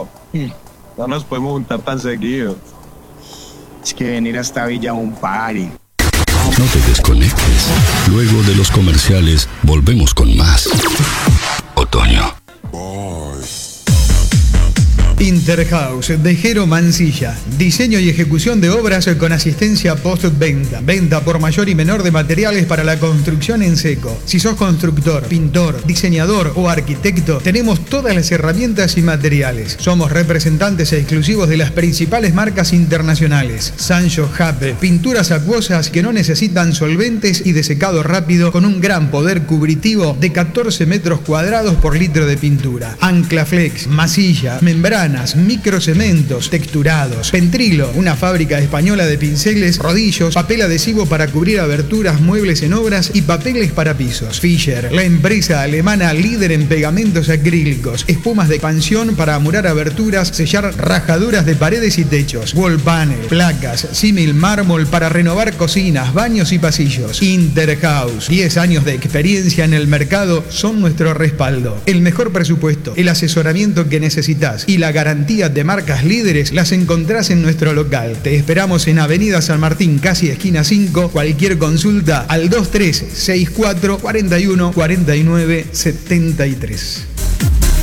pero no nos podemos juntar tan seguido. Es que venir hasta Villa un party. No te desconectes. Luego de los comerciales, volvemos con más. Otoño. Interhouse de Jero Mancilla. Diseño y ejecución de obras con asistencia postventa. Venta por mayor y menor de materiales para la construcción en seco. Si sos constructor, pintor, diseñador o arquitecto, tenemos todas las herramientas y materiales. Somos representantes exclusivos de las principales marcas internacionales. Sancho Jape, pinturas acuosas que no necesitan solventes y de secado rápido con un gran poder cubritivo de 14 metros cuadrados por litro de pintura. Anclaflex, masilla, membrana, microcementos, texturados. Pentrilo, una fábrica española de pinceles, rodillos, papel adhesivo para cubrir aberturas, muebles en obras y papeles para pisos. Fischer, la empresa alemana líder en pegamentos acrílicos, espumas de expansión para amurar aberturas, sellar rajaduras de paredes y techos. Wall panel, placas, símil mármol para renovar cocinas, baños y pasillos. Interhouse, 10 años de experiencia en el mercado son nuestro respaldo. El mejor presupuesto, el asesoramiento que necesitas y la garantía de marcas líderes las encontrás en nuestro local. Te esperamos en Avenida San Martín, casi esquina 5. Cualquier consulta al 2364 41 49 73.